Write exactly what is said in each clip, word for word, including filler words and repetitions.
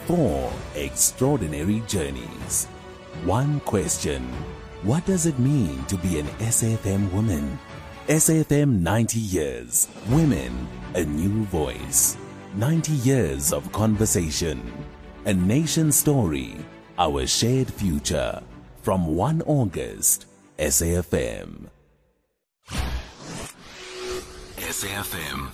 Four extraordinary journeys. One question. What does it mean to be an S A F M woman? S A F M ninety years. Women, a new voice. ninety years of conversation. A nation story. Our shared future. From first of August. S A F M. S A F M.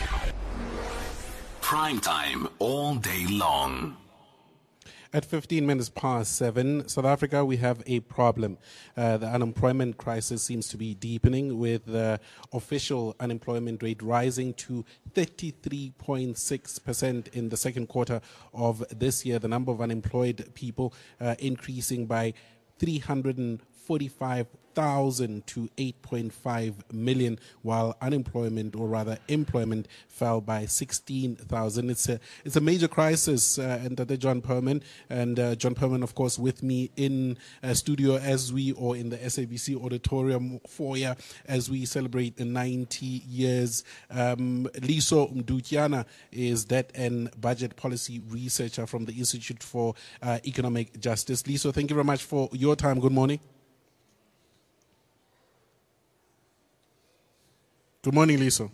Prime time all day long. At fifteen minutes past seven, South Africa, we have a problem. Uh, the unemployment crisis seems to be deepening, with the official unemployment rate rising to thirty-three point six percent in the second quarter of this year. The number of unemployed people uh, increasing by three hundred forty-five thousand to eight point five million, while unemployment, or rather employment, fell by sixteen thousand. It's a it's a major crisis, uh, and that John Perman and uh, John Perman, of course, with me in uh, studio as we, or in the S A B C auditorium foyer, as we celebrate the ninety years. Um, Liso Mdutyana is debt and budget policy researcher from the Institute for uh, Economic Justice. Liso, thank you very much for your time. Good morning. Good morning, Liso.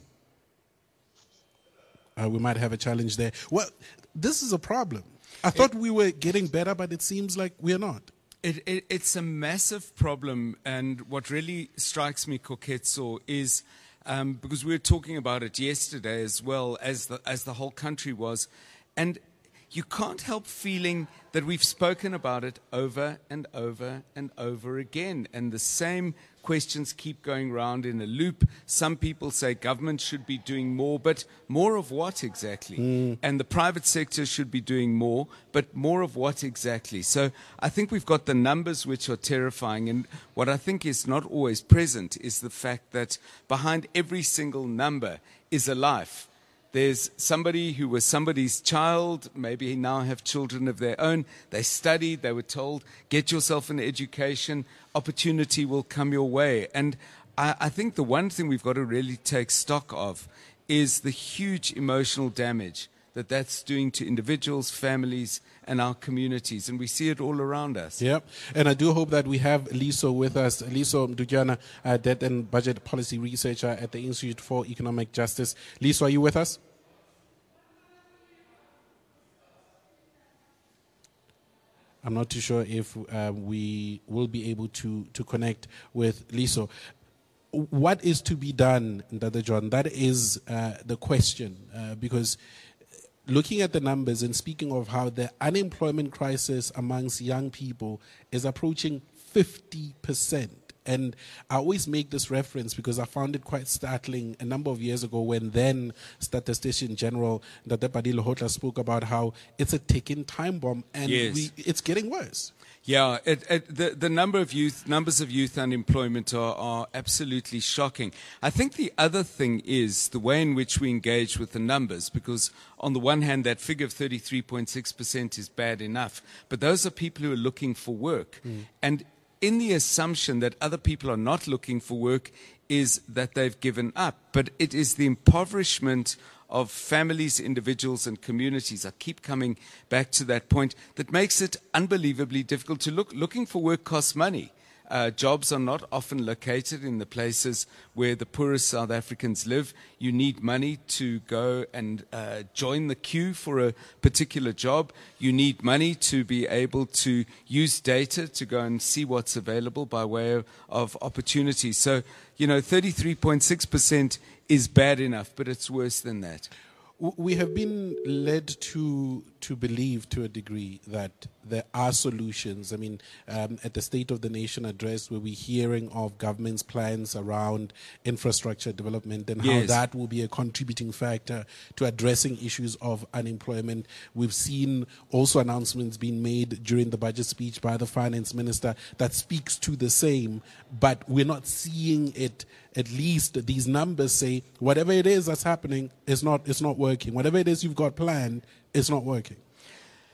Uh, we might have a challenge there. Well, this is a problem. I thought it, we were getting better, but it seems like we're not. It, it, it's a massive problem, and what really strikes me, Koketso, is um, because we were talking about it yesterday as well as the, as the whole country was, and you can't help feeling that we've spoken about it over and over and over again, and the same questions keep going round in a loop. Some people say government should be doing more, but more of what exactly? Mm. And the private sector should be doing more, but more of what exactly? So I think we've got the numbers which are terrifying, and what I think is not always present is the fact that behind every single number is a life. There's somebody who was somebody's child, maybe now have children of their own. They studied, they were told, get yourself an education, opportunity will come your way. And I, I think the one thing we've got to really take stock of is the huge emotional damage that that's doing to individuals, families, and our communities. And we see it all around us. Yep. And I do hope that we have Liso with us. Liso Mdutyana, uh, debt and budget policy researcher at the Institute for Economic Justice. Liso, are you with us? I'm not too sure if uh, we will be able to, to connect with Liso. What is to be done, Ndade John? That is uh, the question, uh, because looking at the numbers and speaking of how the unemployment crisis amongst young people is approaching fifty percent. And I always make this reference because I found it quite startling a number of years ago when then Statistician General Ndate Padile Hotla spoke about how it's a ticking time bomb, and yes. we, it's getting worse. Yeah, it, it, the, the number of youth, numbers of youth unemployment are, are absolutely shocking. I think the other thing is the way in which we engage with the numbers, because on the one hand, that figure of thirty-three point six percent is bad enough, but those are people who are looking for work. Mm. And in the assumption that other people are not looking for work is that they've given up. But it is the impoverishment of families, individuals, and communities. I keep coming back to that point that makes it unbelievably difficult to look. Looking for work costs money. Uh, jobs are not often located in the places where the poorest South Africans live. You need money to go and uh, join the queue for a particular job. You need money to be able to use data to go and see what's available by way of, of opportunity. So, you know, thirty-three point six percent is bad enough, but it's worse than that. We have been led to to believe to a degree that there are solutions. I mean, um, at the State of the Nation address, where we're hearing of government's plans around infrastructure development and yes. how that will be a contributing factor to addressing issues of unemployment. We've seen also announcements being made during the budget speech by the finance minister that speaks to the same, but we're not seeing it. At least these numbers say whatever it is that's happening is not, it's not working. Whatever it is you've got planned, it's not working.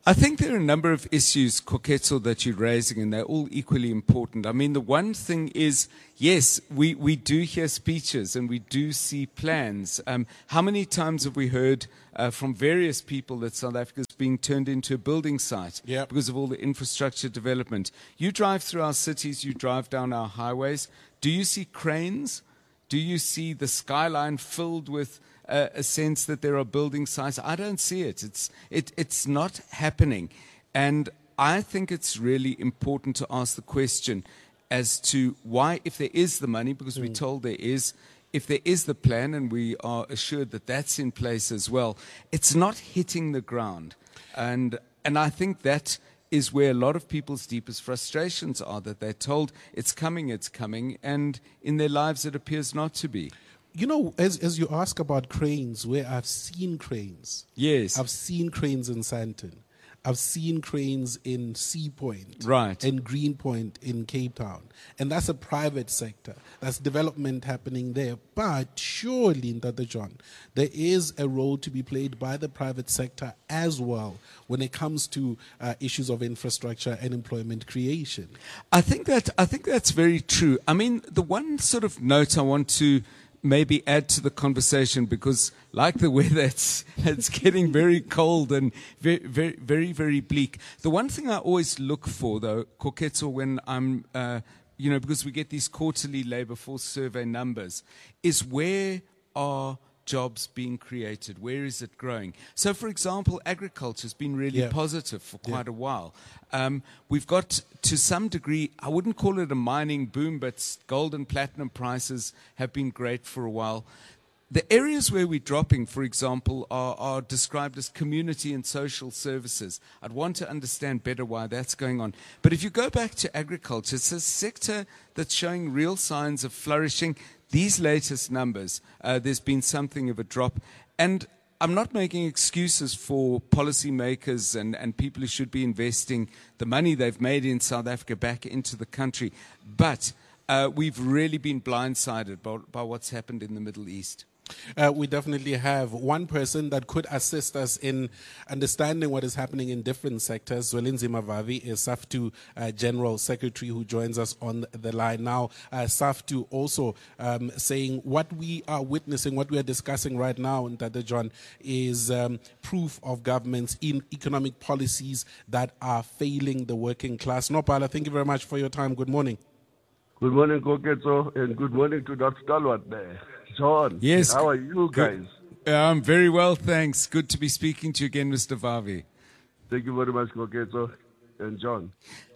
I think there are a number of issues, Koketso, that you're raising, and they're all equally important. I mean, the one thing is, yes, we, we do hear speeches and we do see plans. Um, how many times have we heard uh, from various people that South Africa is being turned into a building site Yep. because of all the infrastructure development? You drive through our cities, you drive down our highways. Do you see cranes? Do you see the skyline filled with uh, a sense that there are building sites? I don't see it. It's, it. It's not happening. And I think it's really important to ask the question as to why, if there is the money, because we're told there is, if there is the plan and we are assured that that's in place as well, it's not hitting the ground. And, and I think that is where a lot of people's deepest frustrations are, that they're told it's coming, it's coming, and in their lives it appears not to be. You know, as as you ask about cranes, where I've seen cranes. Yes. I've seen cranes in Sandton. I've seen cranes in Sea Point. Right. And Greenpoint in Cape Town. And that's a private sector. That's development happening there. But surely, Ndata John, there is a role to be played by the private sector as well when it comes to uh, issues of infrastructure and employment creation. I think that I think that's very true. I mean, the one sort of note I want to maybe add to the conversation, because like the weather, it's, it's getting very cold and very, very, very, very bleak. The one thing I always look for, though, Koketso, when I'm, uh, you know, because we get these quarterly labor force survey numbers, is where are jobs being created? Where is it growing? So, for example, agriculture has been really Yeah. positive for quite Yeah. a while. Um, we've got, to some degree, I wouldn't call it a mining boom, but gold and platinum prices have been great for a while. The areas where we're dropping, for example, are, are described as community and social services. I'd want to understand better why that's going on. But if you go back to agriculture, it's a sector that's showing real signs of flourishing. These latest numbers, uh, there's been something of a drop. And I'm not making excuses for policymakers and, and people who should be investing the money they've made in South Africa back into the country. But uh, we've really been blindsided by, by what's happened in the Middle East. Uh, we definitely have one person that could assist us in understanding what is happening in different sectors. Zwelinzima Mavavi is SAFTU uh, General Secretary, who joins us on the line now. Uh, SAFTU also um, saying what we are witnessing, what we are discussing right now, Ndata John, is um, proof of governments in economic policies that are failing the working class. Nopala, thank you very much for your time. Good morning. Good morning, Koketso, and good morning to that stalwart there. John, Yes. how are you guys? Uh, I'm very well, thanks. Good to be speaking to you again, Mister Vavi. Thank you very much, Koketso and John.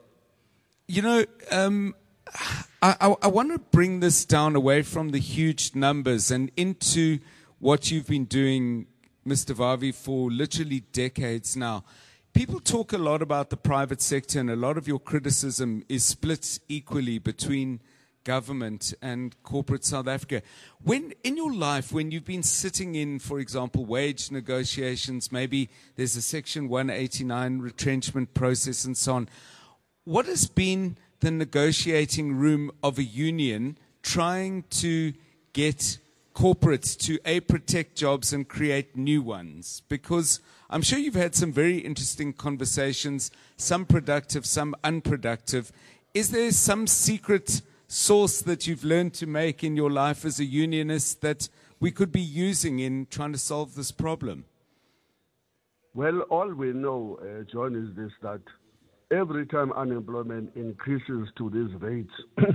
You know, um, I, I, I want to bring this down away from the huge numbers and into what you've been doing, Mister Vavi, for literally decades now. People talk a lot about the private sector, and a lot of your criticism is split equally between government and corporate South Africa. When in your life, when you've been sitting in, for example, wage negotiations, maybe there's a Section one eighty-nine retrenchment process and so on, what has been the negotiating room of a union trying to get corporates to, A, protect jobs and create new ones? Because I'm sure you've had some very interesting conversations, some productive, some unproductive. Is there some secret source that you've learned to make in your life as a unionist that we could be using in trying to solve this problem? Well, all we know, uh, John, is this, that every time unemployment increases to these rates,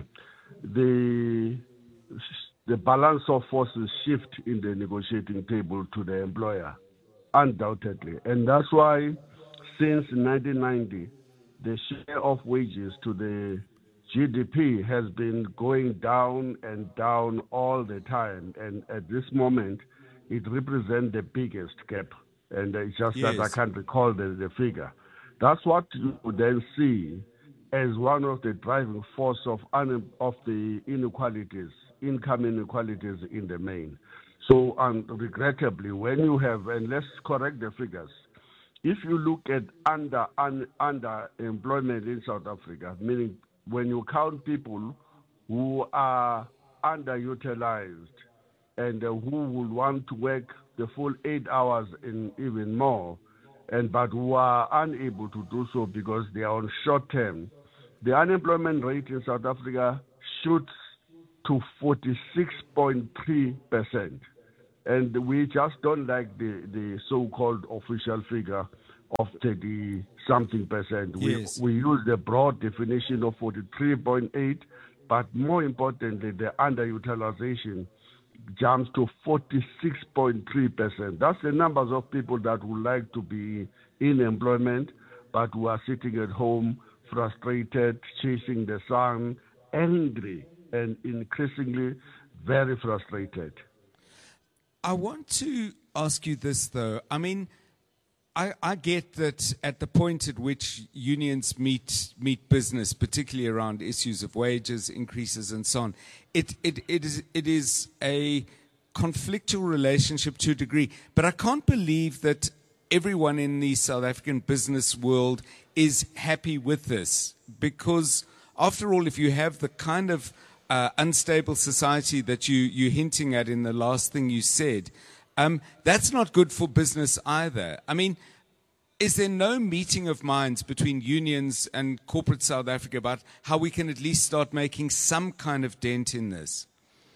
the, the balance of forces shift in the negotiating table to the employer, undoubtedly. And that's why since nineteen ninety, the share of wages to the G D P has been going down and down all the time, and at this moment, it represents the biggest gap. And it's just Yes. that I can't recall the, the figure. That's what you would then see as one of the driving force of un, of the inequalities, income inequalities in the main. So, um, regrettably, when you have, and let's correct the figures, if you look at under un, underemployment in South Africa, meaning when you count people who are underutilized and uh, who will want to work the full eight hours and even more, and but who are unable to do so because they are on short term. The unemployment rate in South Africa shoots to forty-six point three percent. And we just don't like the, the so-called official figure of thirty-something percent. Yes. We, we use the broad definition of forty-three point eight, but more importantly, the underutilization jumps to forty-six point three percent. That's the numbers of people that would like to be in employment, but who are sitting at home, frustrated, chasing the sun, angry, and increasingly very frustrated. I want to ask you this, though. I mean, I, I get that at the point at which unions meet meet business, particularly around issues of wages, increases, and so on, it, it, it, is, it is a conflictual relationship to a degree. But I can't believe that everyone in the South African business world is happy with this. Because, after all, if you have the kind of uh, unstable society that you, you're hinting at in the last thing you said, Um, that's not good for business either. I mean, is there no meeting of minds between unions and corporate South Africa about how we can at least start making some kind of dent in this?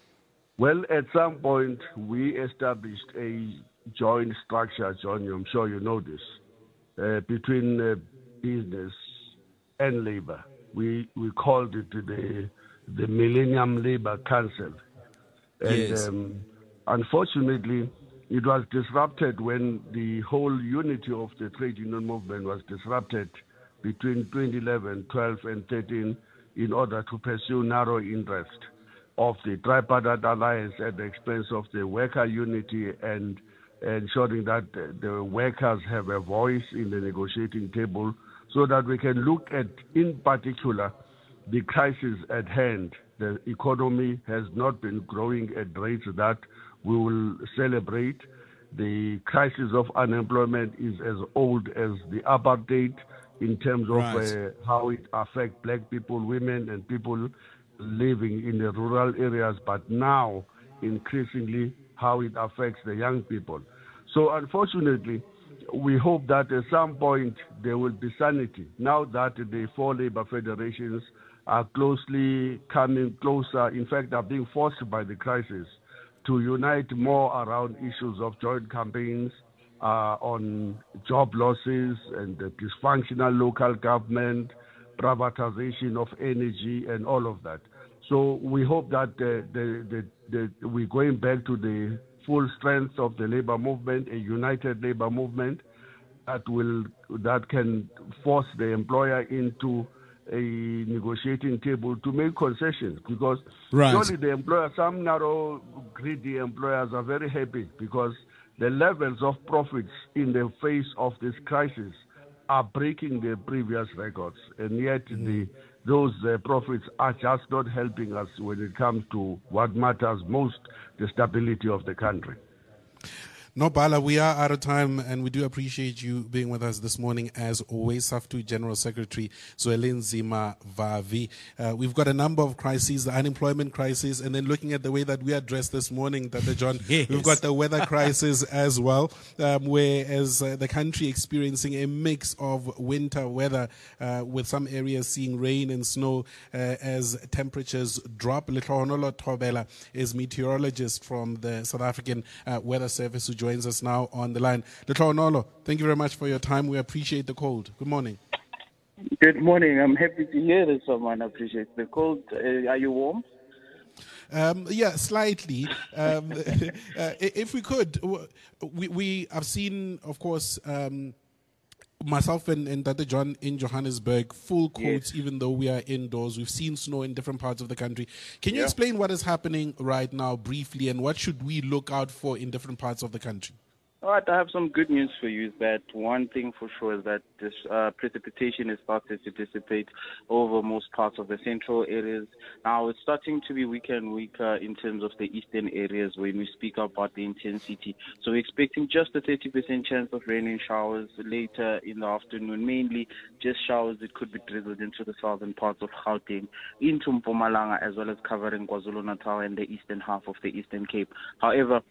Well, at some point, we established a joint structure, John, I'm sure you know this, uh, between uh, business and labor. We we called it the, the Millennium Labor Council. And Yes. um, unfortunately, it was disrupted when the whole unity of the trade union movement was disrupted between twenty eleven, twelve, and thirteen in order to pursue narrow interest of the tripartite alliance at the expense of the worker unity and ensuring that the workers have a voice in the negotiating table so that we can look at, in particular, the crisis at hand. The economy has not been growing at rates that we will celebrate. The crisis of unemployment is as old as the apartheid in terms of Right. uh, how it affects black people, women, and people living in the rural areas, but now increasingly how it affects the young people. So unfortunately, we hope that at some point there will be sanity. Now that the four labor federations are closely coming closer, in fact, are being forced by the crisis to unite more around issues of joint campaigns uh, on job losses and the dysfunctional local government, privatization of energy, and all of that. So we hope that the, the, the, the, we're going back to the full strength of the labor movement, a united labor movement that will that can force the employer into a negotiating table to make concessions, because Right. surely the employer, some narrow, greedy employers are very happy because the levels of profits in the face of this crisis are breaking the previous records, and yet mm. the those uh, profits are just not helping us when it comes to what matters most, the stability of the country. No, Bala, we are out of time, and we do appreciate you being with us this morning, as always. SAFTU General Secretary Zwelinzima Vavi. Uh, we've got a number of crises, the unemployment crisis, and then looking at the way that we are dressed this morning, Doctor John, yes. we've got the weather crisis as well, um, whereas uh, the country experiencing a mix of winter weather, uh, with some areas seeing rain and snow uh, as temperatures drop. Letlhonolo Thobela is meteorologist from the South African uh, Weather Service, who joins us now on the line. Letlhonolo, thank you very much for your time. We appreciate the cold. Good morning. Good morning. I'm happy to hear that someone appreciates the cold. Uh, are you warm? Um, yeah, slightly. Um, uh, if we could, we, we have seen, of course, um, myself and, and Doctor John in Johannesburg, full coats, yes. Even though we are indoors. We've seen snow in different parts of the country. Can you yeah. explain what is happening right now briefly, and what should we look out for in different parts of the country? All right, I have some good news for you. Is that one thing for sure is that this uh, precipitation is started to dissipate over most parts of the central areas. Now it's starting to be weaker and weaker in terms of the eastern areas when we speak about the intensity. So we're expecting just a thirty percent chance of rain and showers later in the afternoon, mainly just showers that could be drizzled into the southern parts of Gauteng, into Mpumalanga, as well as covering KwaZulu-Natal and the eastern half of the Eastern Cape. However,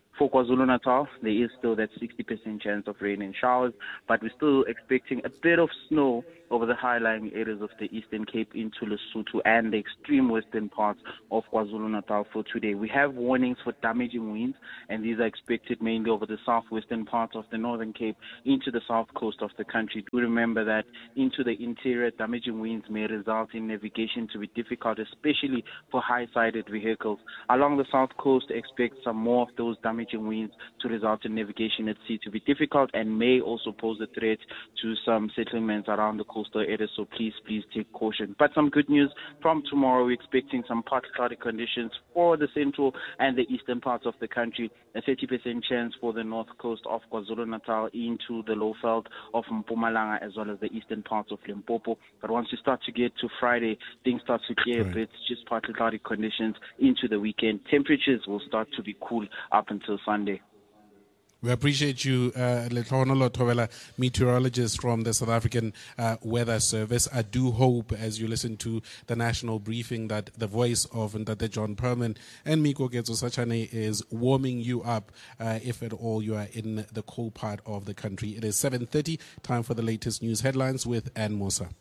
For KwaZulu-Natal, there is still that sixty percent chance of rain and showers, but we're still expecting a bit of snow over the high-lying areas of the Eastern Cape into Lesotho and the extreme western parts of KwaZulu-Natal for today. We have warnings for damaging winds, and these are expected mainly over the southwestern parts of the Northern Cape into the south coast of the country. Do remember that into the interior, damaging winds may result in navigation to be difficult, especially for high-sided vehicles. Along the south coast, expect some more of those damaging winds to result in navigation at sea to be difficult and may also pose a threat to some settlements around the coastal areas, so please, please take caution. But some good news from tomorrow, we're expecting some partly cloudy conditions for the central and the eastern parts of the country, a thirty percent chance for the north coast of KwaZulu-Natal into the low veld of Mpumalanga as well as the eastern parts of Limpopo. But once you start to get to Friday, things start to clear a bit, just partly cloudy conditions into the weekend. Temperatures will start to be cool up until Sunday. We appreciate you, uh, Letono Tovela, meteorologist from the South African uh, Weather Service. I do hope, as you listen to the national briefing, that the voice of Ntate John Perlman and Miko Ketso Sachane is warming you up, uh, if at all you are in the cold part of the country. It is seven thirty, time for the latest news headlines with Ann Musa.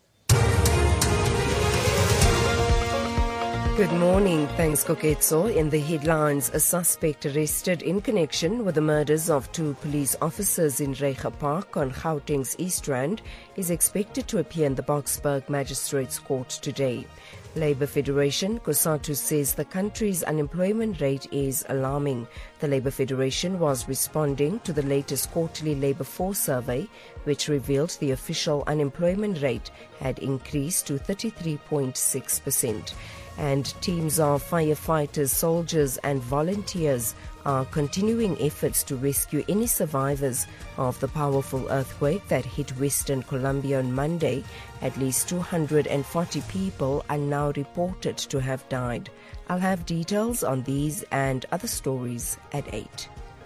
Good morning. Thanks, Koketso. In the headlines, a suspect arrested in connection with the murders of two police officers in Reiger Park on Gauteng's East Rand is expected to appear in the Boksburg Magistrates Court today. Labour Federation, COSATU, says the country's unemployment rate is alarming. The Labour Federation was responding to the latest quarterly labour force survey, which revealed the official unemployment rate had increased to thirty-three point six percent. And teams of firefighters, soldiers and volunteers are continuing efforts to rescue any survivors of the powerful earthquake that hit Western Colombia on Monday. At least two hundred forty people are now reported to have died. I'll have details on these and other stories at eight.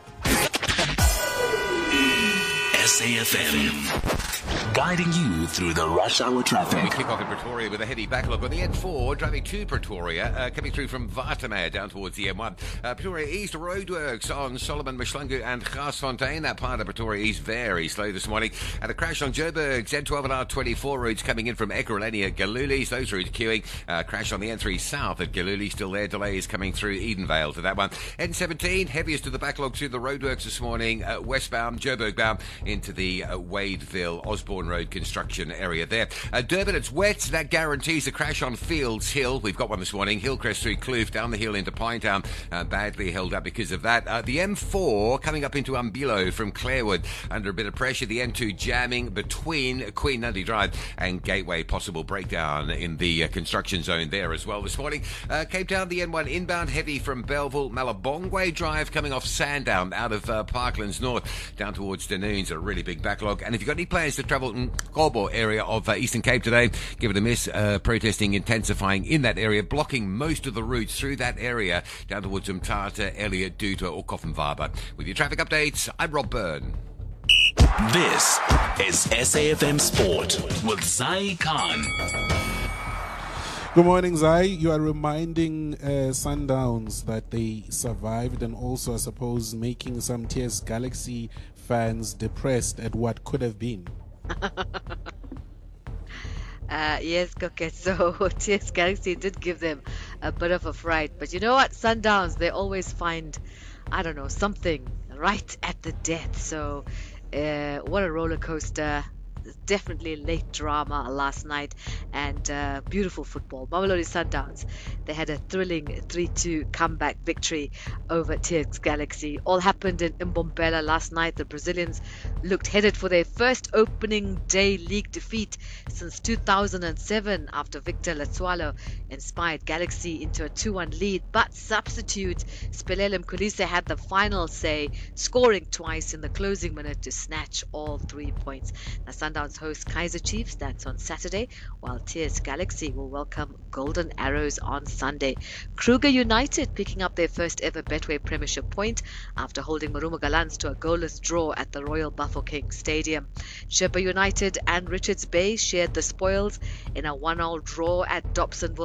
S A F M, guiding you through the rush hour traffic. We kick off in Pretoria with a heavy backlog on the N four, driving to Pretoria, uh, coming through from Watermeer down towards the N one. Uh, Pretoria East roadworks on Solomon, Mashlangu and Gaasfontein. That part of Pretoria East very slow this morning. And a crash on Joburg, Z twelve and R twenty-four roads coming in from Ekurhuleni at Galulis. Those roads queuing. Uh, crash on the N three South at Galuli, still there. Delays coming through Edenvale to that one. N seventeen, heaviest of the backlog through the roadworks this morning, uh, westbound, Joburg bound, into the uh, Wadeville, Osborne Road construction area there. Uh, Durban, it's wet. That guarantees a crash on Fields Hill. We've got one this morning. Hillcrest through Kloof, down the hill into Pinetown. Uh, badly held up because of that. Uh, the M four coming up into Umbilo from Clarewood under a bit of pressure. The N two jamming between Queen Nandi Drive and Gateway. Possible breakdown in the uh, construction zone there as well this morning. Uh, Cape Town, the N one inbound heavy from Belleville. Malabongwe Drive coming off Sandown out of uh, Parklands North down towards Dunoons. A really big backlog. And if you've got any plans to travel in Kobo area of uh, Eastern Cape today, give it a miss. Uh, protesting intensifying in that area, blocking most of the routes through that area down towards Umtata, Elliot, Duta or Koffenwaber. With your traffic updates, I'm Rob Byrne. This is S A F M Sport with Zai Khan. Good morning, Zai. You are reminding uh, Sundowns that they survived and also, I suppose, making some T S Galaxy fans depressed at what could have been. Uh, yes, Koket. So T S Galaxy did give them a bit of a fright. But you know what? Sundowns, they always find, I don't know, something right at the death. So uh, what a roller coaster. Definitely late drama last night and uh, beautiful football. Mamelodi Sundowns, they had a thrilling three two comeback victory over T S Galaxy. All happened in Mbombela last night. The Brazilians looked headed for their first opening day league defeat since two thousand seven after Victor Letsualo inspired Galaxy into a two one lead. But substitute Spelele Mkhulise had the final say, scoring twice in the closing minute to snatch all three points. Now, Sundowns host Kaizer Chiefs, that's on Saturday, while T S Galaxy will welcome Golden Arrows on Sunday. Kruger United picking up their first ever Betway Premiership point after holding Marumo Gallants to a goalless draw at the Royal Bafokeng Stadium. Sherpa United and Richards Bay shared the spoils in a one all draw at Dobsonville,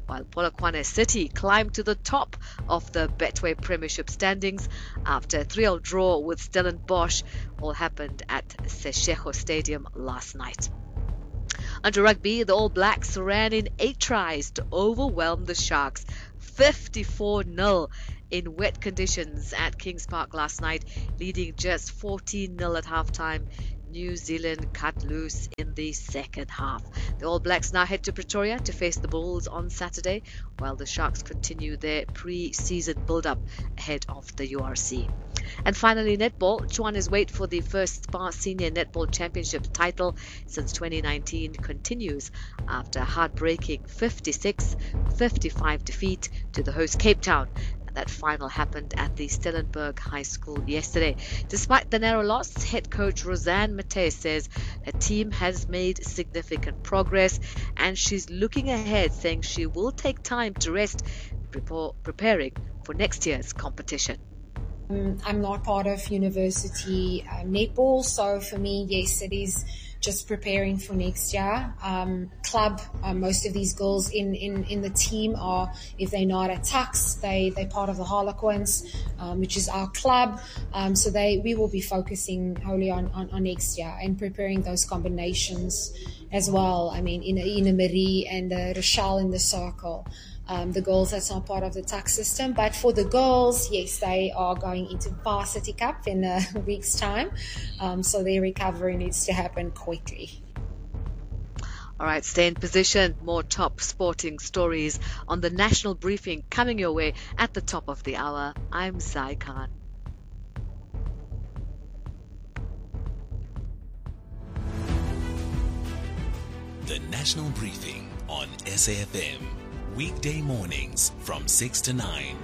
while Polokwane City climbed to the top of the Betway Premiership standings after a three all draw with Stellenbosch. All happened at Seshego Stadium last night. Under rugby, the All Blacks ran in eight tries to overwhelm the Sharks, fifty-four nil in wet conditions at Kings Park last night, leading just fourteen nil at halftime. New Zealand cut loose in the second half. The All Blacks now head to Pretoria to face the Bulls on Saturday, while the Sharks continue their pre-season build-up ahead of the U R C. And finally, netball. Tshwane's wait for the first SPAR Senior Netball Championship title since twenty nineteen continues after a heartbreaking fifty-six fifty-five defeat to the host Cape Town. That final happened at the Stellenberg High School yesterday. Despite the narrow loss, head coach Roseanne Matthys says her team has made significant progress and she's looking ahead, saying she will take time to rest before preparing for next year's competition. Um, I'm not part of university uh, netball, so for me, yes, it is just preparing for next year. Um, club, uh, most of these girls in, in, in the team are, if they're not at Tuks, they, they're part of the Harlequins, um, which is our club. Um, so they we will be focusing wholly on, on, on next year and preparing those combinations as well. I mean, in Ina Marie and uh, Rochelle in the circle. Um, the girls that's not part of the tax system. But for the girls, yes, they are going into Varsity Cup in a week's time. Um, so their recovery needs to happen quickly. All right, stay in position. More top sporting stories on the National Briefing coming your way at the top of the hour. I'm Zai Khan. The National Briefing on S A F M. Weekday mornings from six to nine.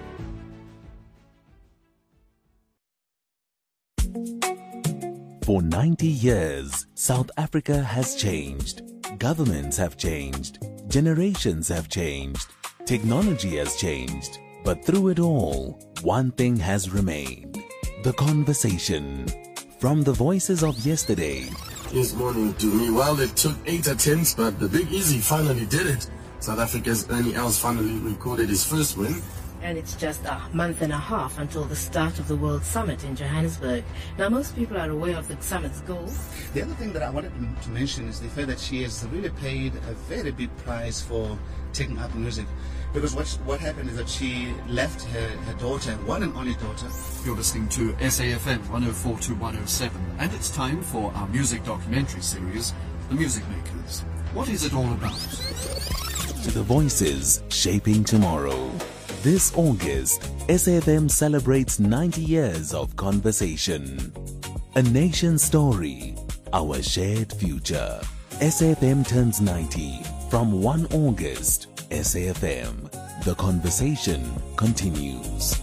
For ninety years, South Africa has changed. Governments have changed. Generations have changed. Technology has changed. But through it all, one thing has remained. The conversation. From the voices of yesterday. Yes, morning to me. Well, it took eight attempts, but the Big Easy finally did it. South Africa's Ernie Els finally recorded his first win. And it's just a month and a half until the start of the World Summit in Johannesburg. Now, most people are aware of the summit's goals. The other thing that I wanted to mention is the fact that she has really paid a very big price for taking up music. Because what, what happened is that she left her, her daughter, one and only daughter. You're listening to S A F M one oh four to one oh seven, and it's time for our music documentary series, The Music Makers. What is it all about? To the voices shaping tomorrow. This August, S A F M celebrates ninety years of conversation. A nation's story, our shared future. S A F M turns ninety from the first of August. S A F M, the conversation continues.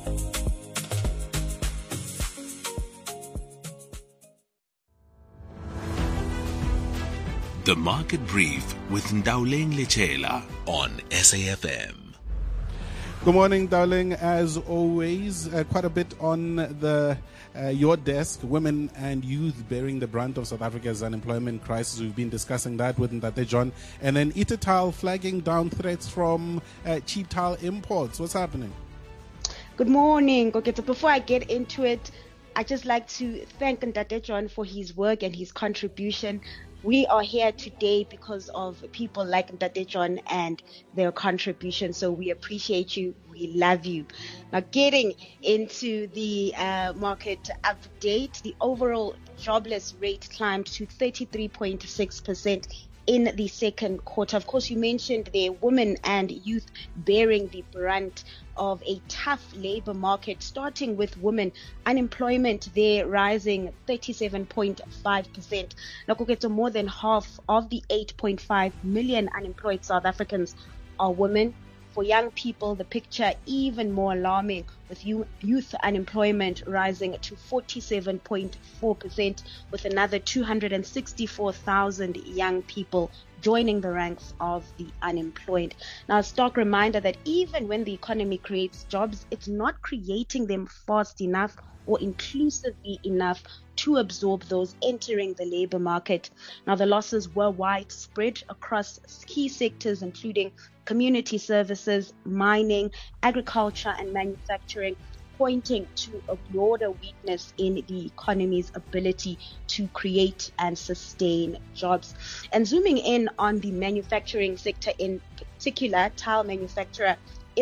The Market Brief with Ndawling Lichela on S A F M. Good morning, darling. As always, uh, quite a bit on the uh, your desk, women and youth bearing the brunt of South Africa's unemployment crisis. We've been discussing that with Ndate John. And then Itatal flagging down threats from uh, cheap tile imports. What's happening? Good morning. Okay, so before I get into it, I'd just like to thank Ndate John for his work and his contribution. We are here today because of people like Ndate John and their contribution. So we appreciate you. We love you. Now, getting into the uh, market update, the overall jobless rate climbed to thirty-three point six percent in the second quarter. Of course, you mentioned the women and youth bearing the brunt of a tough labor market, starting with women. Unemployment there rising thirty-seven point five percent. Now, Koketso, more than half of the eight point five million unemployed South Africans are women. For young people, the picture even more alarming, with youth unemployment rising to forty-seven point four percent, with another two hundred sixty-four thousand young people joining the ranks of the unemployed. Now, a stark reminder that even when the economy creates jobs, it's not creating them fast enough or inclusively enough to absorb those entering the labor market. Now, the losses were widespread across key sectors, including community services, mining, agriculture, and manufacturing, pointing to a broader weakness in the economy's ability to create and sustain jobs. And zooming in on the manufacturing sector in particular, tile manufacturer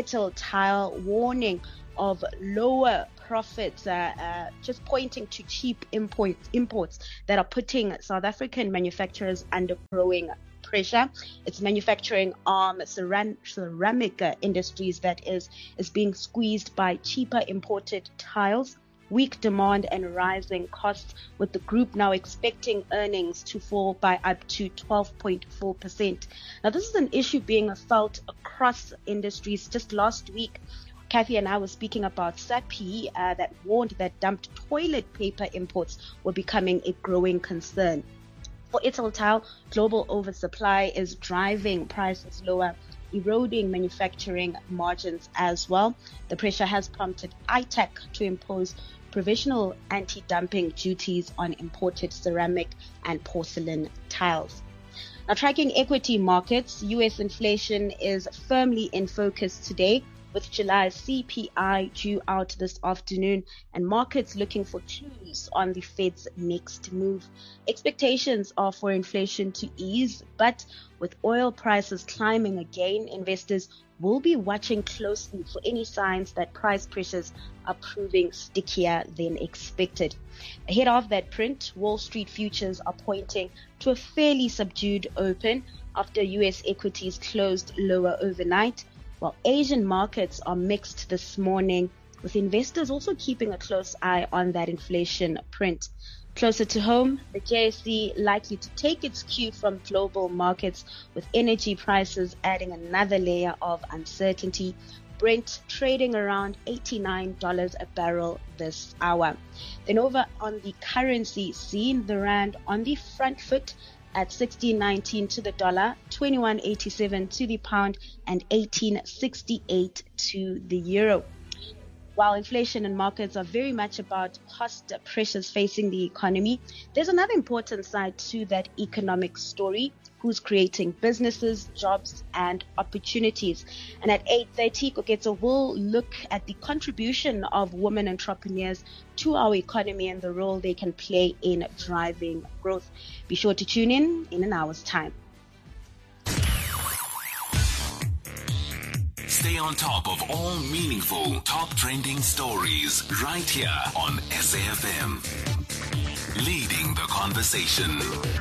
Italtile warning of lower profits, uh, uh, just pointing to cheap imports, imports that are putting South African manufacturers under growing pressure. Its manufacturing arm, Ceram- ceramic uh, industries, that is, is being squeezed by cheaper imported tiles, weak demand, and rising costs, with the group now expecting earnings to fall by up to twelve point four percent. Now, this is an issue being felt across industries. Just last week, Kathy and I were speaking about SAPI uh, that warned that dumped toilet paper imports were becoming a growing concern. For Italtile, global oversupply is driving prices lower, eroding manufacturing margins as well. The pressure has prompted I T A C to impose provisional anti-dumping duties on imported ceramic and porcelain tiles. Now, tracking equity markets, U S inflation is firmly in focus today, with July's C P I due out this afternoon and markets looking for clues on the Fed's next move. Expectations are for inflation to ease, but with oil prices climbing again, investors will be watching closely for any signs that price pressures are proving stickier than expected. Ahead of that print, Wall Street futures are pointing to a fairly subdued open after U S equities closed lower overnight, while Asian markets are mixed this morning, with investors also keeping a close eye on that inflation print. Closer to home, the J S E likely to take its cue from global markets, with energy prices adding another layer of uncertainty. Brent trading around eighty-nine dollars a barrel this hour. Then over on the currency scene, the rand on the front foot at sixteen nineteen to the dollar, twenty-one eighty-seven to the pound, and eighteen sixty-eight to the euro. While inflation and markets are very much about cost pressures facing the economy, there's another important side to that economic story: who's creating businesses, jobs, and opportunities. And at eight thirty, Koketso will look at the contribution of women entrepreneurs to our economy and the role they can play in driving growth. Be sure to tune in in an hour's time. Stay on top of all meaningful, top trending stories right here on S A F M. Leading the conversation.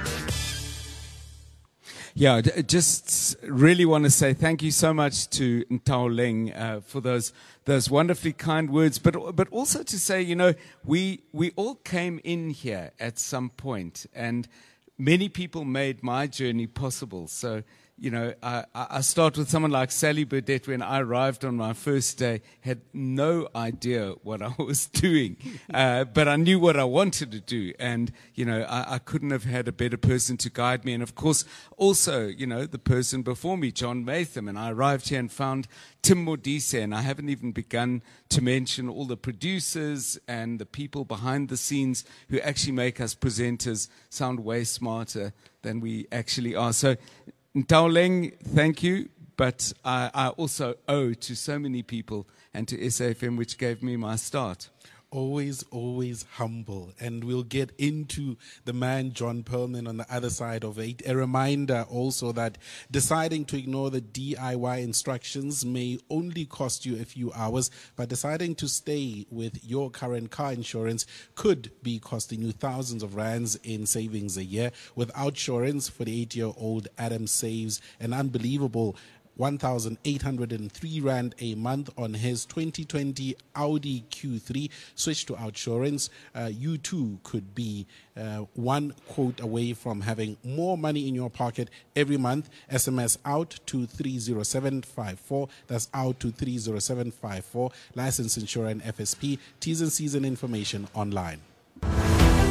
Yeah, just really want to say thank you so much to Ntaoleng uh, for those those wonderfully kind words, but but also to say, you know, we we all came in here at some point, and many people made my journey possible. So, you know, I, I start with someone like Sally Burdett. When I arrived on my first day, had no idea what I was doing, uh, but I knew what I wanted to do. And, you know, I, I couldn't have had a better person to guide me. And, of course, also, you know, the person before me, John Matham. And I arrived here and found Tim Modise. And I haven't even begun to mention all the producers and the people behind the scenes who actually make us presenters sound way smarter than we actually are. So, Ntaoleng, thank you, but I, I also owe to so many people and to S A F M, which gave me my start. Always, always humble. And we'll get into the man, John Perlman, on the other side of it. A reminder also that deciding to ignore the D I Y instructions may only cost you a few hours, but deciding to stay with your current car insurance could be costing you thousands of rands in savings a year. With Outsurance, forty-eight-year-old Adam saves an unbelievable one thousand eight hundred three rand a month on his twenty twenty Audi Q three. Switch to Outsurance. Uh, you too could be uh, one quote away from having more money in your pocket every month. S M S out to three zero seven five four. That's out to three zero seven five four. License, insurer, and F S P. T's and C's and information online.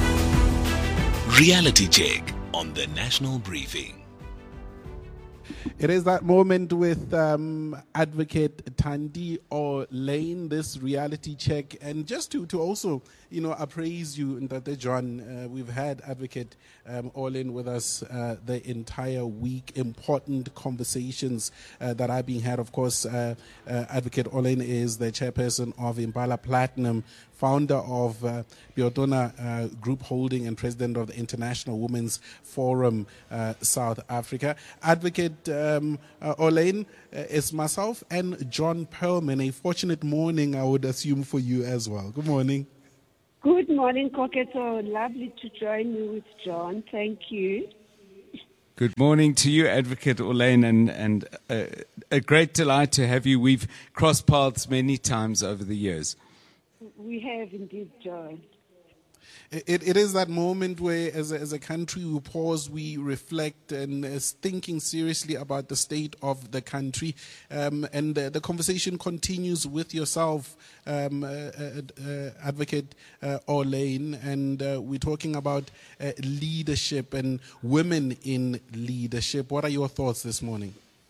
Reality check on the National Briefing. It is that moment with um, Advocate Thandi Orlane, this reality check. And just to, to also, you know, appraise you, Ntate John, uh, we've had Advocate um, Orlane with us uh, the entire week. Important conversations uh, that are being had. Of course, uh, uh, Advocate Orlane is the chairperson of Impala Platinum, founder of uh, Biotona uh, Group Holding and president of the International Women's Forum uh, South Africa. Advocate um, uh, Orlane, uh, is myself and John Perlman. A fortunate morning, I would assume, for you as well. Good morning. Good morning, Koketso. Lovely to join you with John. Thank you. Good morning to you, Advocate Orlane, and, and uh, a great delight to have you. We've crossed paths many times over the years. We have indeed, John. It, it is that moment where, as a, as a country, we pause, we reflect, and is thinking seriously about the state of the country. Um, and uh, the conversation continues with yourself, um, uh, uh, uh, Advocate uh, Orlane, and uh, we're talking about uh, leadership and women in leadership. What are your thoughts this morning?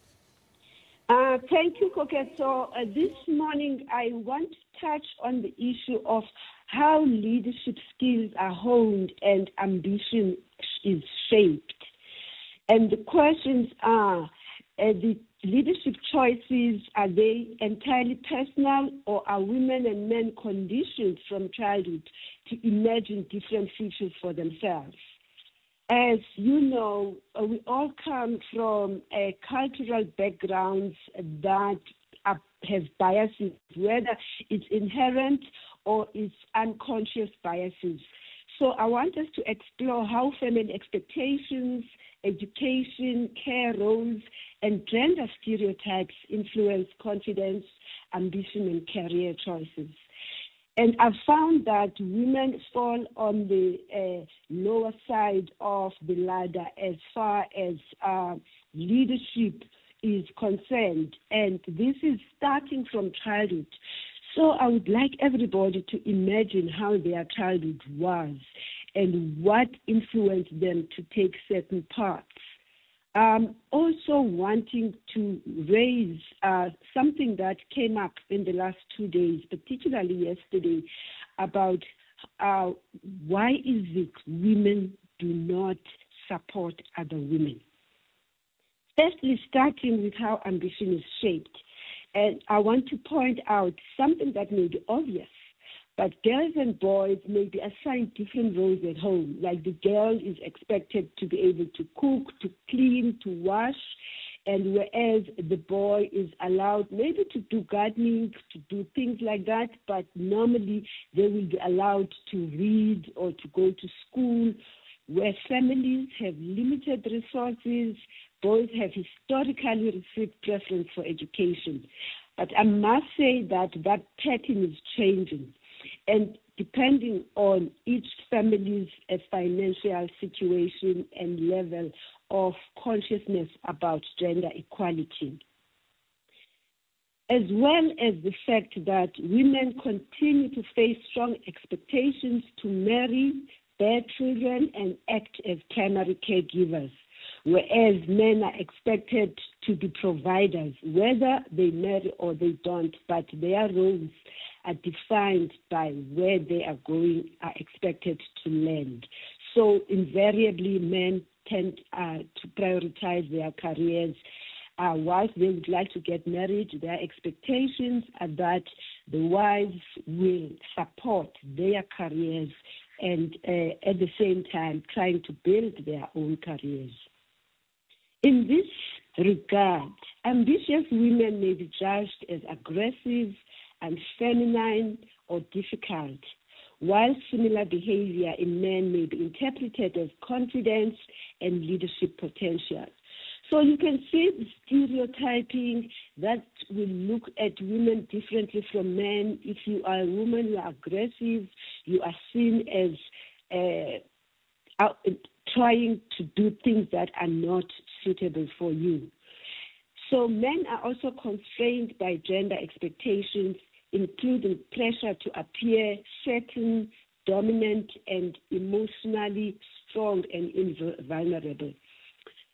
Uh, thank you, Koketso. Uh, this morning, I want to touch on the issue of how leadership skills are honed and ambition is shaped. And the questions are, uh, the leadership choices, are they entirely personal, or are women and men conditioned from childhood to imagine different futures for themselves? As you know, uh, we all come from uh, cultural backgrounds that are, have biases, whether it's inherent or it's unconscious biases. So I want us to explore how family expectations, education, care roles, and gender stereotypes influence confidence, ambition, and career choices. And I've found that women fall on the uh, lower side of the ladder as far as uh, leadership is concerned. And this is starting from childhood. So I would like everybody to imagine how their childhood was and what influenced them to take certain paths. Um, also wanting to raise uh, something that came up in the last two days, particularly yesterday, about uh, why is it women do not support other women. Firstly, starting with how ambition is shaped. And I want to point out something that may be obvious, but girls and boys may be assigned different roles at home. Like the girl is expected to be able to cook, to clean, to wash, and whereas the boy is allowed maybe to do gardening, to do things like that, but normally they will be allowed to read or to go to school. Where families have limited resources, boys have historically received preference for education. But I must say that that pattern is changing. And depending on each family's uh, financial situation and level of consciousness about gender equality. As well as the fact that women continue to face strong expectations to marry, bear children, and act as primary caregivers, whereas men are expected to be providers, whether they marry or they don't, but their roles are defined by where they are going, are expected to land. So invariably, men tend uh, to prioritize their careers. Uh, whilst they would like to get married, their expectations are that the wives will support their careers and uh, at the same time trying to build their own careers. In this regard, ambitious women may be judged as aggressive, unfeminine, or difficult, while similar behavior in men may be interpreted as confidence and leadership potential. So you can see the stereotyping that will look at women differently from men. If you are a woman, you are aggressive, you are seen as uh, out, trying to do things that are not suitable for you. So men are also constrained by gender expectations, including pressure to appear certain, dominant, and emotionally strong and invulnerable.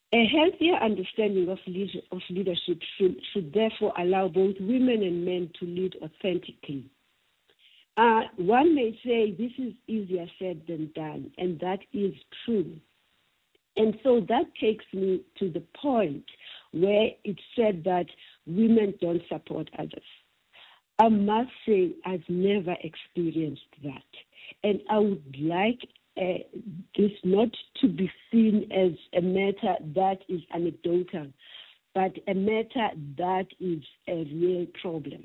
A healthier understanding of, leader, of leadership should, should therefore allow both women and men to lead authentically. Uh, one may say this is easier said than done, and that is true. And so that takes me to the point where it's said that women don't support others. I must say I've never experienced that. And I would like uh, this not to be seen as a matter that is anecdotal, but a matter that is a real problem.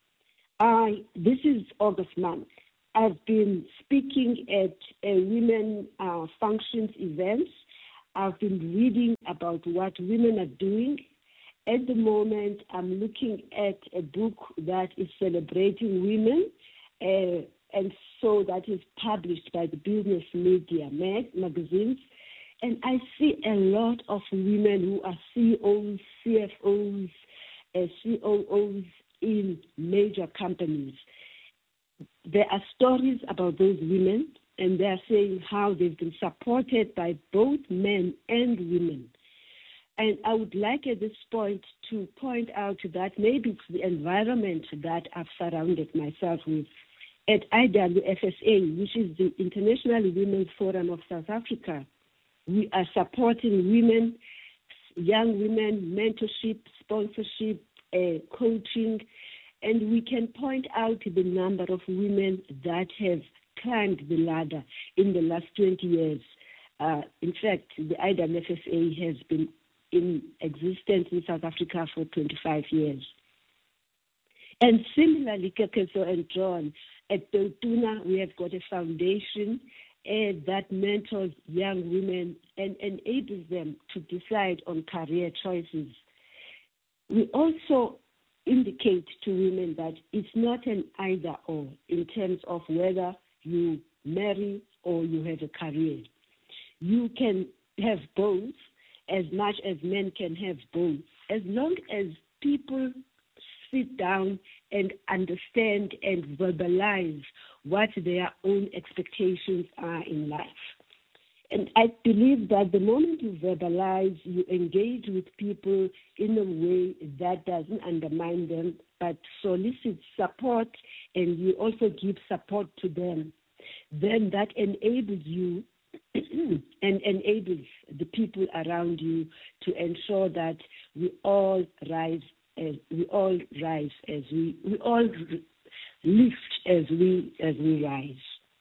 I, this is August month. I've been speaking at uh, women uh, functions events. I've been reading about what women are doing. At the moment, I'm looking at a book that is celebrating women, uh, and so that is published by the business media mag- magazines. And I see a lot of women who are C E Os, C F Os, uh, C O Os in major companies. There are stories about those women, and they are saying how they've been supported by both men and women. And I would like at this point to point out that maybe it's the environment that I've surrounded myself with. At I W F S A, which is the International Women's Forum of South Africa, we are supporting women, young women, mentorship, sponsorship, uh, coaching, and we can point out the number of women that have climbed the ladder in the last twenty years. Uh, in fact, the I W F S A has been in existence in South Africa for twenty-five years. And similarly, Kokeso and John, at Beltuna, we have got a foundation uh, that mentors young women and enables them to decide on career choices. We also indicate to women that it's not an either or in terms of whether you marry or you have a career. You can have both as much as men can have both, as long as people sit down and understand and verbalize what their own expectations are in life. And I believe that the moment you verbalize, you engage with people in a way that doesn't undermine them, but solicits support, and you also give support to them, then that enables you and enables the people around you to ensure that we all rise as we all rise as we we all lift as we as we rise.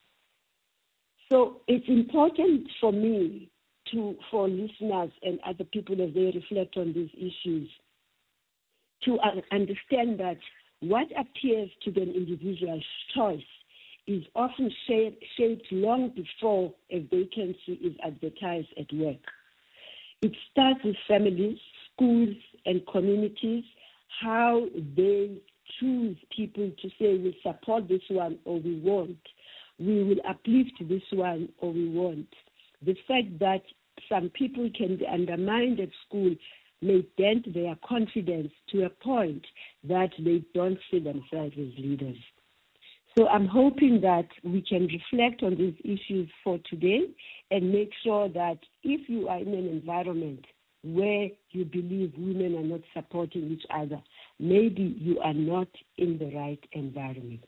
So it's important for me to for listeners and other people as they reflect on these issues to understand that what appears to be an individual's choice is often shaped, shaped long before a vacancy is advertised at work. It starts with families, schools, and communities, how they choose people to say we support this one or we won't. We will uplift this one or we won't. The fact that some people can be undermined at school may dent their confidence to a point that they don't see themselves as leaders. So I'm hoping that we can reflect on these issues for today and make sure that if you are in an environment where you believe women are not supporting each other, maybe you are not in the right environment.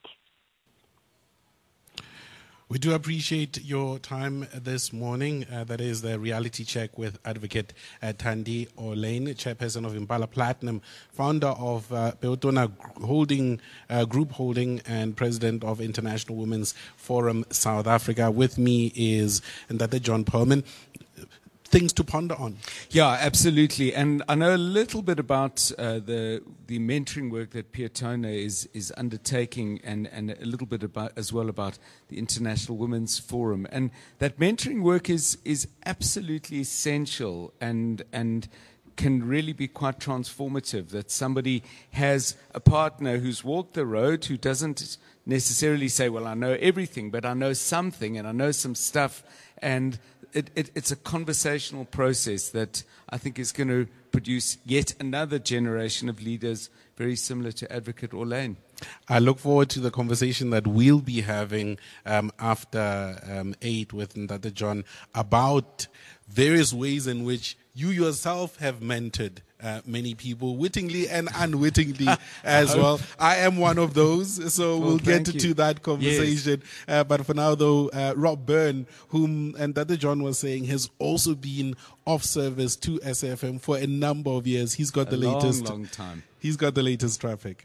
We do appreciate your time this morning. Uh, that is the reality check with Advocate uh, Thandi Orlane, chairperson of Impala Platinum, founder of uh, Beltona Holding, uh, Group Holding, and president of International Women's Forum South Africa. With me is Ndate John Perlman. Things to ponder on. Yeah, absolutely. And I know a little bit about uh, the the mentoring work that Peotona is is undertaking, and, and a little bit about as well about the International Women's Forum. And that mentoring work is is absolutely essential and and can really be quite transformative. That somebody has a partner who's walked the road, who doesn't necessarily say, well, I know everything, but I know something and I know some stuff, and It, it, it's a conversational process that I think is going to produce yet another generation of leaders very similar to Advocate Orlane. I look forward to the conversation that we'll be having um, after um, eight with Ndate John about various ways in which you yourself have mentored uh, many people, wittingly and unwittingly as well. I am one of those, so Well, we'll get thank to you. that conversation. Yes. Uh, but for now, though, uh, Rob Byrne, whom Ndate John was saying, has also been off service to S A F M for a number of years. He's got A the long, latest. long time. He's got the latest traffic.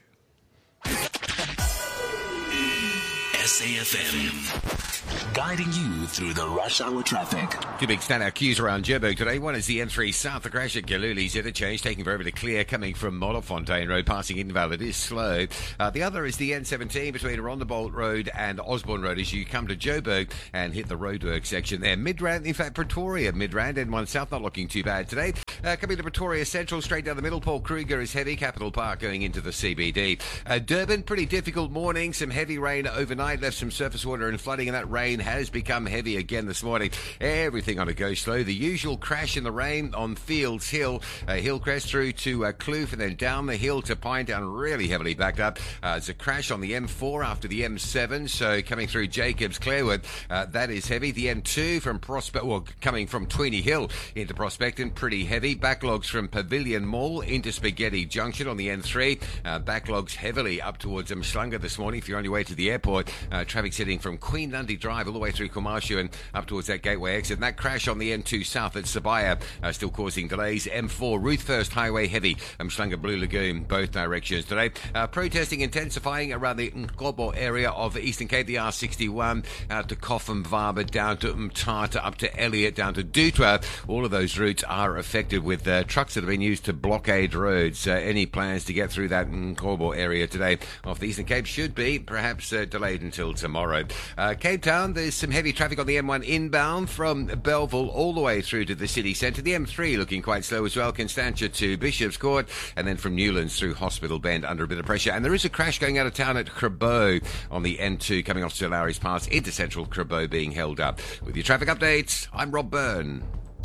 S A F M, guiding you through the rush hour traffic. Two big standout queues around Joburg today. One is the M three South, the crash at Galuli's interchange, taking forever to clear, coming from Modderfontein Road, passing Invalid is slow. Uh, the other is the N seventeen between Rondebolt Road and Osborne Road as you come to Joburg and hit the roadwork section there. Midrand, in fact, Pretoria, Midrand, N one South, not looking too bad today. Uh, coming to Pretoria Central, straight down the middle, Paul Kruger is heavy, Capital Park going into the C B D. Uh, Durban, pretty difficult morning, some heavy rain overnight, left some surface water and flooding, and that rain has become heavy again this morning. Everything on a go slow. The usual crash in the rain on Fields Hill, uh, Hillcrest through to uh, Kloof, and then down the hill to Pinetown, really heavily backed up. Uh, it's a crash on the M four after the M seven, so coming through Jacobs, Clarewood, uh, that is heavy. The M two from Prospect, well, coming from Tweeny Hill into Prospecton, pretty heavy. Backlogs from Pavilion Mall into Spaghetti Junction on the N three. Uh, backlogs heavily up towards Umhlanga this morning if you're on your way to the airport. Uh, traffic sitting from Queen Lundy Drive all the way through Komashu and up towards that gateway exit. And that crash on the M two South at Sabaya uh, still causing delays. M four Ruthfirst Highway heavy, Umhlanga Blue Lagoon, both directions today. Uh, protesting intensifying around the Nkobo area of the Eastern Cape, the R sixty-one out to Coffin Vaba, down to Mtata, up to Elliot, down to Dutra. All of those routes are affected with uh, trucks that have been used to blockade roads. Uh, any plans to get through that Nkobo area today off the Eastern Cape should be perhaps uh, delayed until tomorrow. Uh, Cape Town, there's some heavy traffic on the M one inbound from Belleville all the way through to the city centre. The M three looking quite slow as well, Constantia to Bishop's Court, and then from Newlands through Hospital Bend under a bit of pressure. And there is a crash going out of town at Crabo on the N two coming off to Lowry's Pass into central Crabo being held up. With your traffic updates, I'm Rob Byrne.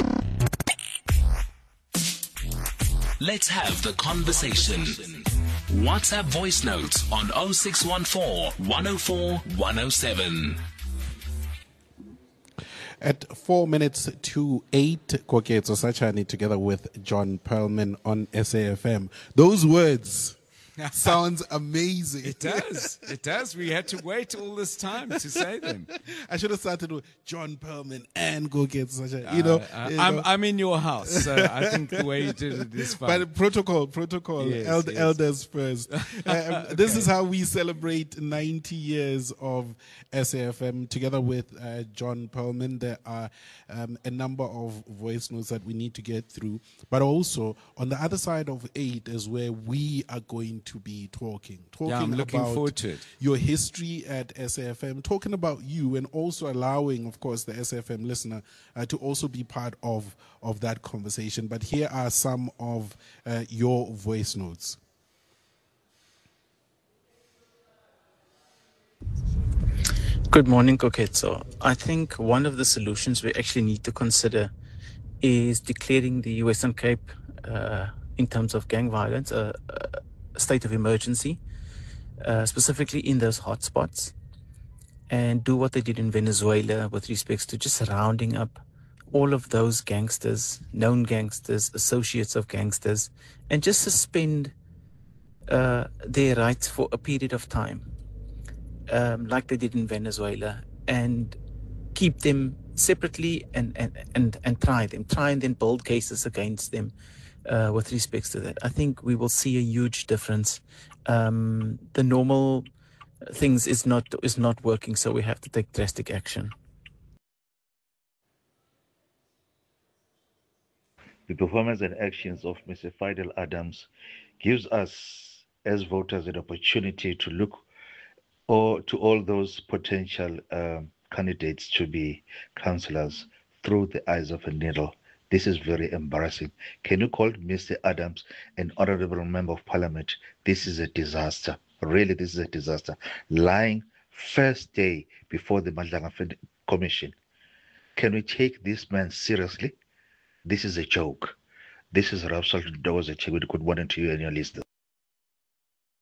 Let's have the conversation. WhatsApp voice notes on oh six one four, one oh four, one oh seven. At four minutes to eight, Koketso Sachani together with John Perlman on S A F M. Those words sounds amazing. It does. It does. We had to wait all this time to say them. I should have started with John Perlman and Koketso Sachani. You know, uh, uh, you I'm, know. I'm in your house, so I think the way you did it is fine. But protocol, protocol, Yes, eld- yes. elders first. um, Okay. This is how we celebrate ninety years of S A F M together with uh, John Perlman. There are um, a number of voice notes that we need to get through, but also on the other side of eight is where we are going to be talking. Talking Yeah, I'm looking about forward to it. your history at S A F M, talking about you, and also allowing, of course, the S A F M listener uh, to also be part of, of that conversation. But here are some of uh, your voice notes. Good morning, Koketso. I think one of the solutions we actually need to consider is declaring the Western Cape, uh, in terms of gang violence, a, a state of emergency, uh, specifically in those hotspots, and do what they did in Venezuela with respects to just rounding up all of those gangsters, known gangsters, associates of gangsters, and just suspend uh, their rights for a period of time. Um, like they did in Venezuela, and keep them separately and, and, and, and try them, try and then build cases against them uh, with respects to that. I think we will see a huge difference. Um, the normal things is not is not working, so we have to take drastic action. The performance and actions of Mister Fidel Adams gives us as voters an opportunity to look or to all those potential um, candidates to be councillors through the eyes of a needle. This is very embarrassing. Can you call Mister Adams an honorable member of parliament? This is a disaster. Really, this is a disaster. Lying first day before the Madlanga Commission. Can we take this man seriously? This is a joke. This is Rapsal Doza Chegud. Good morning to you and your listeners.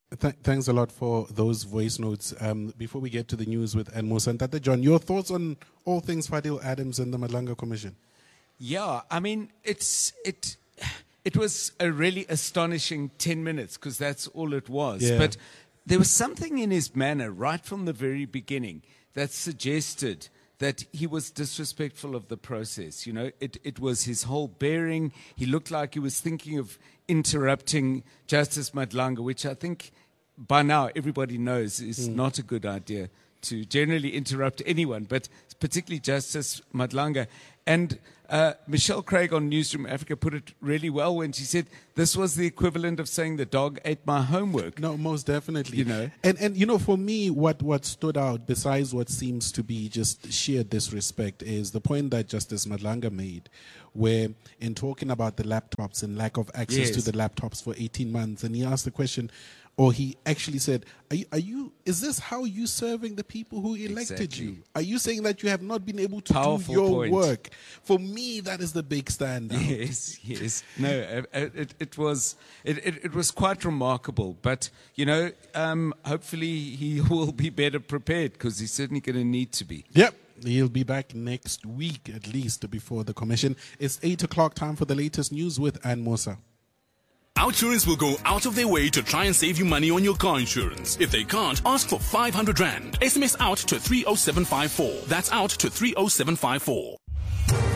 Th- thanks a lot for those voice notes. Um, before we get to the news with Anmosa and Tata John, your thoughts on all things Fadil Adams and the Madlanga Commission? Yeah, I mean, it's it it was a really astonishing ten minutes because that's all it was. Yeah. But there was something in his manner right from the very beginning that suggested that he was disrespectful of the process. You know, it, it was his whole bearing. He looked like he was thinking of interrupting Justice Madlanga, which I think by now everybody knows is mm. not a good idea to generally interrupt anyone, but particularly Justice Madlanga. And uh, Michelle Craig on Newsroom Africa put it really well when she said this was the equivalent of saying the dog ate my homework. No, most definitely. You know, and and you know, for me, what what stood out besides what seems to be just sheer disrespect is the point that Justice Madlanga made, where in talking about the laptops and lack of access yes. to the laptops for eighteen months, and he asked the question. Or he actually said, are you, are you, is this how you serving the people who elected exactly. you? Are you saying that you have not been able to Powerful do your point. work? For me, that is the big standout. Yes, yes. No, it, it was it, it, it was quite remarkable. But, you know, um, hopefully he will be better prepared because he's certainly going to need to be. Yep. He'll be back next week, at least, before the commission. It's eight o'clock time for the latest news with Anmosa. Outsurance will go out of their way to try and save you money on your car insurance. If they can't, ask for five hundred rand. S M S out to three oh seven five four. That's out to three oh seven five four.